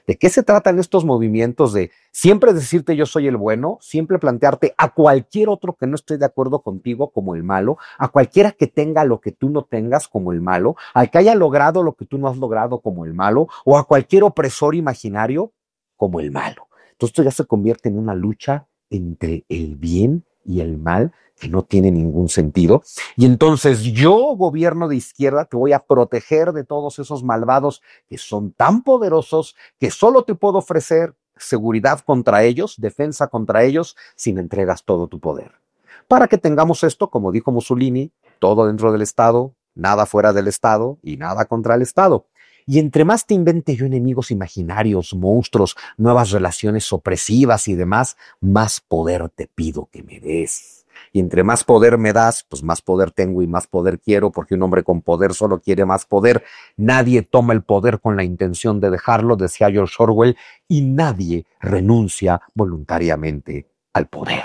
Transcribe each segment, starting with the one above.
¿De qué se tratan estos movimientos de siempre decirte yo soy el bueno, siempre plantearte a cualquier otro que no esté de acuerdo contigo como el malo, a cualquiera que tenga lo que tú no tengas como el malo, al que haya logrado lo que tú no has logrado como el malo, o a cualquier opresor imaginario como el malo? Entonces esto ya se convierte en una lucha entre el bien y el mal que no tiene ningún sentido. Y entonces yo, gobierno de izquierda, te voy a proteger de todos esos malvados que son tan poderosos que solo te puedo ofrecer seguridad contra ellos, defensa contra ellos, si me entregas todo tu poder. Para que tengamos esto, como dijo Mussolini, todo dentro del Estado, nada fuera del Estado y nada contra el Estado. Y entre más te invente yo enemigos imaginarios, monstruos, nuevas relaciones opresivas y demás, más poder te pido que me des. Y entre más poder me das, pues más poder tengo y más poder quiero, porque un hombre con poder solo quiere más poder. Nadie toma el poder con la intención de dejarlo, decía George Orwell, y nadie renuncia voluntariamente al poder.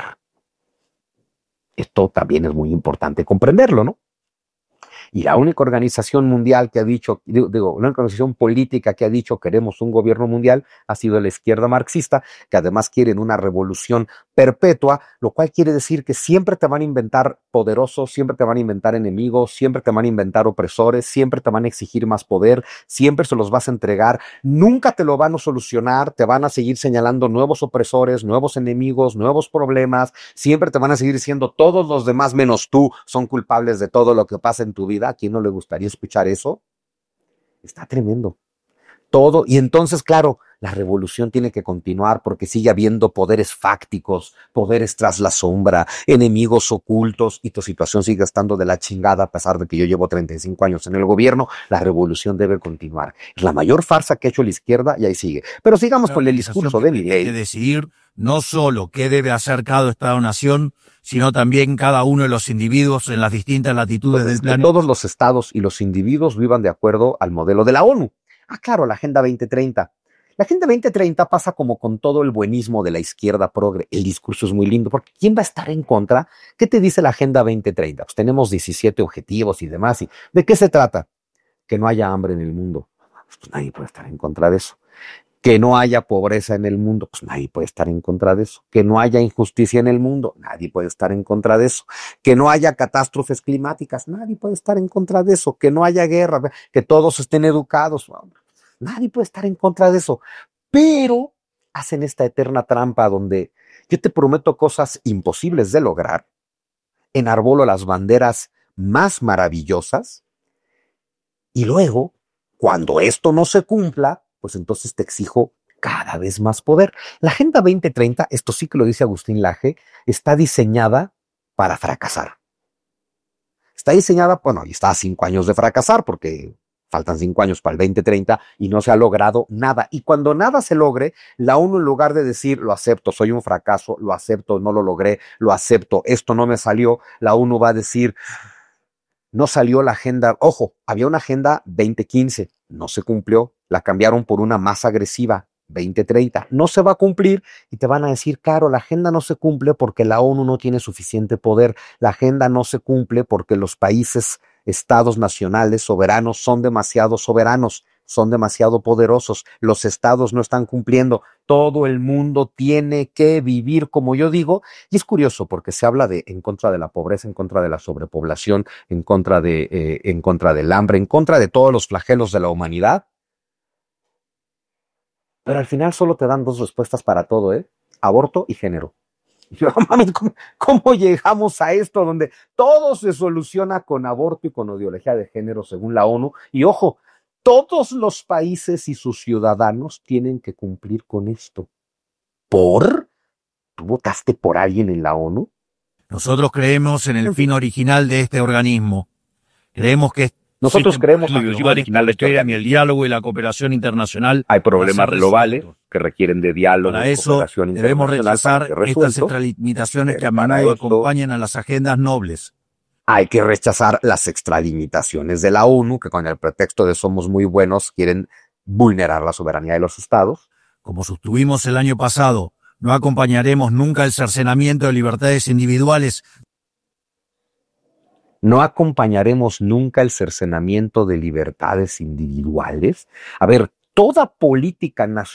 Esto también es muy importante comprenderlo, ¿no? Y la única organización mundial que ha dicho, la única organización política que ha dicho queremos un gobierno mundial ha sido la izquierda marxista, que además quieren una revolución perpetua, lo cual quiere decir que siempre te van a inventar poderosos, siempre te van a inventar enemigos, siempre te van a inventar opresores, siempre te van a exigir más poder, siempre se los vas a entregar, nunca te lo van a solucionar, te van a seguir señalando nuevos opresores, nuevos enemigos, nuevos problemas, siempre te van a seguir diciendo todos los demás menos tú son culpables de todo lo que pasa en tu vida. ¿A quién no le gustaría escuchar eso? Está tremendo. Todo, y entonces, claro, la revolución tiene que continuar porque sigue habiendo poderes fácticos, poderes tras la sombra, enemigos ocultos, y tu situación sigue estando de la chingada a pesar de que yo llevo 35 años en el gobierno. La revolución debe continuar. Es la mayor farsa que ha hecho la izquierda y ahí sigue. Pero sigamos con el discurso de Milei. De decidir no solo qué debe hacer cada Estado-nación, sino también cada uno de los individuos en las distintas latitudes del planeta. Que todos los estados y los individuos vivan de acuerdo al modelo de la ONU. Ah, claro, la Agenda 2030. La Agenda 2030 pasa como con todo el buenismo de la izquierda progre. El discurso es muy lindo, porque ¿quién va a estar en contra? ¿Qué te dice la Agenda 2030? Pues tenemos 17 objetivos y demás. ¿Y de qué se trata? Que no haya hambre en el mundo. Pues nadie puede estar en contra de eso. Que no haya pobreza en el mundo, pues nadie puede estar en contra de eso. Que no haya injusticia en el mundo, nadie puede estar en contra de eso. Que no haya catástrofes climáticas, nadie puede estar en contra de eso. Que no haya guerra, que todos estén educados, nadie puede estar en contra de eso. Pero hacen esta eterna trampa donde yo te prometo cosas imposibles de lograr, enarbolo las banderas más maravillosas y luego, cuando esto no se cumpla, pues entonces te exijo cada vez más poder. La Agenda 2030, esto sí que lo dice Agustín Laje, está diseñada para fracasar. Está diseñada, bueno, y está a 5 años de fracasar porque faltan 5 años para el 2030 y no se ha logrado nada. Y cuando nada se logre, la ONU, en lugar de decir, lo acepto, soy un fracaso, lo acepto, no lo logré, lo acepto, esto no me salió, la ONU va a decir, no salió la agenda, ojo, había una agenda 2015, no se cumplió, la cambiaron por una más agresiva, 2030, no se va a cumplir y te van a decir, claro, la agenda no se cumple porque la ONU no tiene suficiente poder, la agenda no se cumple porque los países, estados nacionales, soberanos, son demasiado soberanos, son demasiado poderosos, los estados no están cumpliendo, todo el mundo tiene que vivir como yo digo, y es curioso porque se habla de en contra de la pobreza, en contra de la sobrepoblación, en contra del hambre, en contra de todos los flagelos de la humanidad, pero al final solo te dan 2 respuestas para todo, aborto y género. Y yo, mami, ¿cómo llegamos a esto donde todo se soluciona con aborto y con ideología de género según la ONU? Y ojo, todos los países y sus ciudadanos tienen que cumplir con esto. ¿Por? ¿Tú votaste por alguien en la ONU? Nosotros creemos en el fin original de este organismo. Creemos que nosotros creemos en el fin original de este organismo, el diálogo y la cooperación internacional. Hay problemas globales que requieren de diálogo. Para eso debemos rechazar estas extralimitaciones que a menudo acompañan a las agendas nobles. Hay que rechazar las extralimitaciones de la ONU, que con el pretexto de somos muy buenos quieren vulnerar la soberanía de los estados. Como sostuvimos el año pasado, no acompañaremos nunca el cercenamiento de libertades individuales. No acompañaremos nunca el cercenamiento de libertades individuales. A ver, toda política nacional